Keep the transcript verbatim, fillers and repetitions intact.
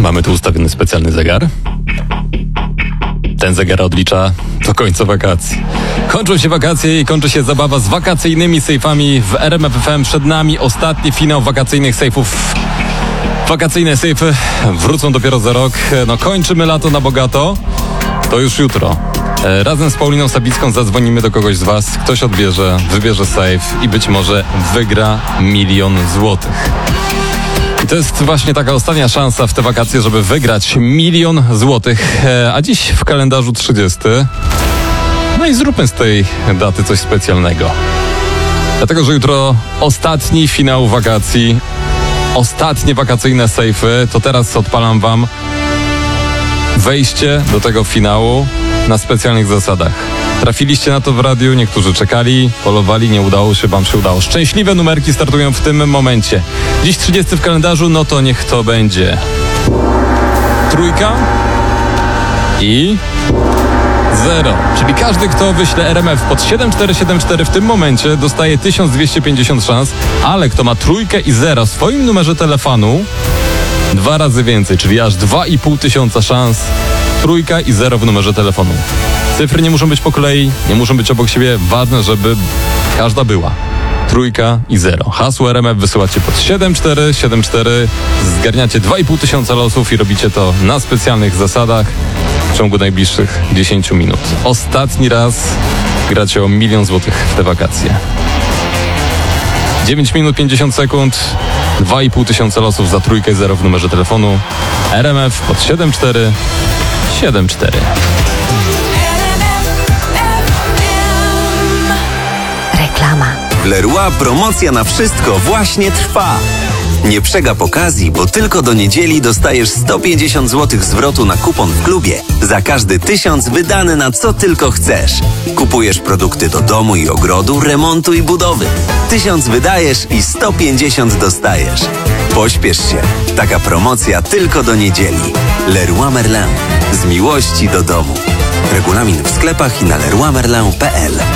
Mamy tu ustawiony specjalny zegar. Ten zegar odlicza do końca wakacji. Kończą się wakacje i kończy się zabawa z wakacyjnymi sejfami w R M F F M. Przed nami ostatni finał wakacyjnych sejfów. Wakacyjne sejfy wrócą dopiero za rok. No kończymy lato na bogato. To już jutro. Razem z Pauliną Sabicką zadzwonimy do kogoś z was. Ktoś odbierze, wybierze sejf i być może wygra milion złotych. I to jest właśnie taka ostatnia szansa w te wakacje, żeby wygrać milion złotych. A dziś w kalendarzu trzydziesty. No i zróbmy z tej daty coś specjalnego. Dlatego, że jutro ostatni finał wakacji. Ostatnie wakacyjne sejfy. To teraz odpalam wam wejście do tego finału na specjalnych zasadach. Trafiliście na to w radiu, niektórzy czekali, polowali, nie udało się, wam się udało. Szczęśliwe numerki startują w tym momencie. Dziś trzydziesty w kalendarzu, no to niech to będzie trójka i zero. Czyli każdy, kto wyśle R M F pod siedem cztery siedem cztery w tym momencie dostaje tysiąc dwieście pięćdziesiąt szans, ale kto ma trójkę i zero w swoim numerze telefonu, dwa razy więcej, czyli aż dwa i pół tysiąca szans. Trójka i zero w numerze telefonu. Cyfry nie muszą być po kolei, nie muszą być obok siebie. Ważne, żeby każda była. Trójka i zero. Hasło R M F wysyłacie pod siedem cztery siedem cztery. Zgarniacie dwa i pół tysiąca losów i robicie to na specjalnych zasadach w ciągu najbliższych dziesięciu minut. Ostatni raz gracie o milion złotych w te wakacje. dziewięć minut pięćdziesiąt sekund. dwa i pół tysiąca losów za trójkę i zero w numerze telefonu. R M F pod siedem cztery siedem cztery. Reklama. W Leroy promocja na wszystko właśnie trwa. Nie przegap okazji, bo tylko do niedzieli dostajesz sto pięćdziesiąt złotych zwrotu na kupon w klubie za każdy tysiąc wydany na co tylko chcesz. Kupujesz produkty do domu i ogrodu, remontu i budowy. Tysiąc wydajesz i sto pięćdziesiąt dostajesz. Pośpiesz się. Taka promocja tylko do niedzieli. Leroy Merlin. Z miłości do domu. Regulamin w sklepach i na leroy merlin kropka p l.